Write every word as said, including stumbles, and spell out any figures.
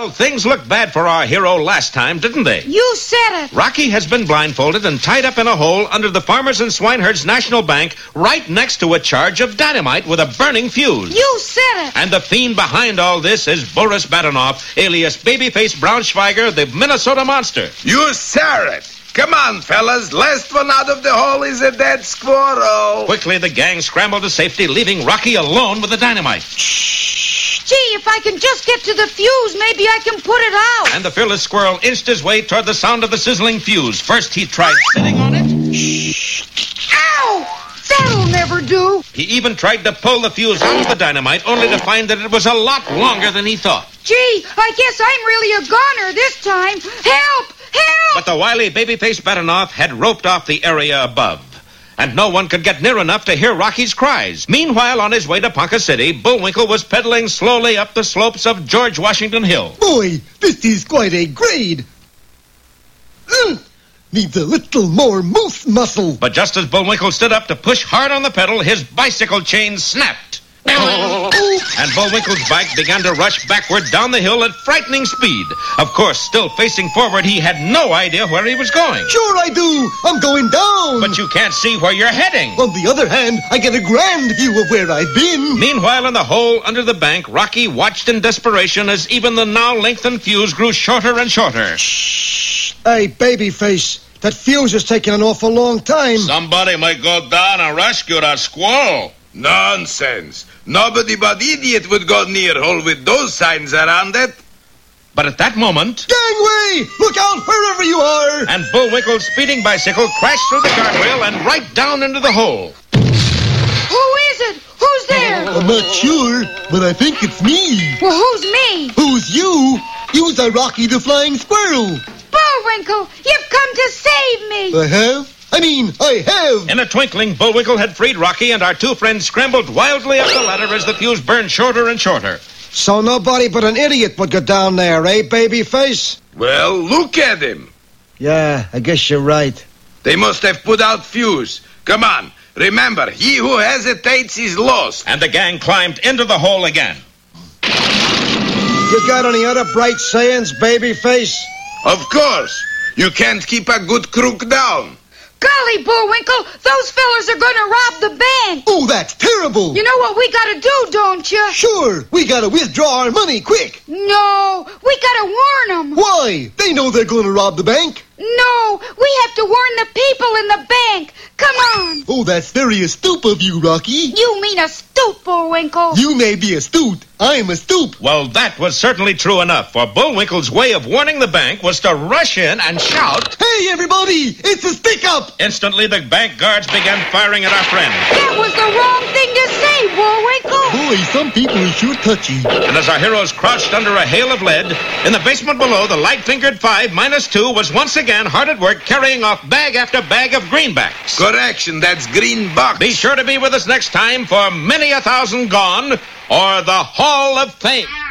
Well, things looked bad for our hero last time, didn't they? You said it. Rocky has been blindfolded and tied up in a hole under the Farmers and Swineherds National Bank right next to a charge of dynamite with a burning fuse. You said it. And the fiend behind all this is Boris Badenoff, alias Babyface Braunschweiger, the Minnesota Monster. You said it. Come on, fellas. Last one out of the hole is a dead squirrel. Quickly, the gang scrambled to safety, leaving Rocky alone with the dynamite. Gee, if I can just get to the fuse, maybe I can put it out. And the fearless squirrel inched his way toward the sound of the sizzling fuse. First, he tried sitting on it. Ow! That'll never do. He even tried to pull the fuse out of the dynamite, only to find that it was a lot longer than he thought. Gee, I guess I'm really a goner this time. Help! Help! But the wily Babyface Badenoff had roped off the area above, and no one could get near enough to hear Rocky's cries. Meanwhile, on his way to Ponca City, Bullwinkle was pedaling slowly up the slopes of George Washington Hill. Boy, this is quite a grade. Mm. Needs a little more moose muscle. But just as Bullwinkle stood up to push hard on the pedal, his bicycle chain snapped. And Bullwinkle's bike began to rush backward down the hill at frightening speed. Of course, still facing forward, he had no idea where he was going. Sure I do. I'm going down. But you can't see where you're heading. On the other hand, I get a grand view of where I've been. Meanwhile, in the hole under the bank, Rocky watched in desperation as even the now lengthened fuse grew shorter and shorter. Shh. Hey, Babyface, that fuse is taking an awful long time. Somebody might go down and rescue that squirrel. Nonsense. Nobody but idiot would go near hole with those signs around it. But at that moment... Gangway! Look out wherever you are! And Bullwinkle's speeding bicycle crashed through the guardrail and right down into the hole. Who is it? Who's there? I'm not sure, but I think it's me. Well, who's me? Who's you? You's a Rocky the Flying Squirrel. Bullwinkle, you've come to save me. I have? I mean, I have. In a twinkling, Bullwinkle had freed Rocky, and our two friends scrambled wildly up the ladder as the fuse burned shorter and shorter. So nobody but an idiot would go down there, eh, Babyface? Well, look at him. Yeah, I guess you're right. They must have put out fuse. Come on. Remember, he who hesitates is lost. And the gang climbed into the hole again. You got any other bright sayings, Babyface? Of course. You can't keep a good crook down. Golly, Bullwinkle, those fellas are going to rob the bank. Oh, that's terrible. You know what we got to do, don't you? Sure. We got to withdraw our money quick. No, we got to warn them. Why? They know they're going to rob the bank. No, we have to warn the people in the bank. Come on. Oh, that's very astute of you, Rocky. You mean astute, Bullwinkle. You may be astute. I'm astute. Well, that was certainly true enough, for Bullwinkle's way of warning the bank was to rush in and shout, "Hey, everybody! It's a stick-up!" Instantly, the bank guards began firing at our friend. That was the wrong thing to say, Bullwinkle. Boy, some people are sure touchy. And as our heroes crouched under a hail of lead, in the basement below, the light-fingered five minus two was once again hard at work carrying off bag after bag of greenbacks. Correction, that's green bucks. Be sure to be with us next time for Many a Thousand Gone, or the Hall of Fame.